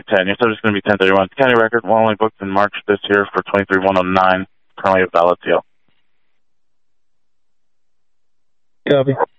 10. Your subject's going to be 1031. County record, only booked in March this year for 23,109. Currently a valid deal. Copy.